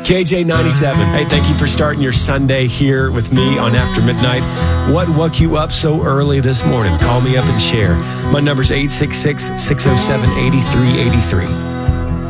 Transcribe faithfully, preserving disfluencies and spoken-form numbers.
K J ninety-seven. Hey, thank you for starting your Sunday here with me on After Midnight. What woke you up so early this morning? Call me up and share. My number's eight six six, six oh seven, eight three eight three.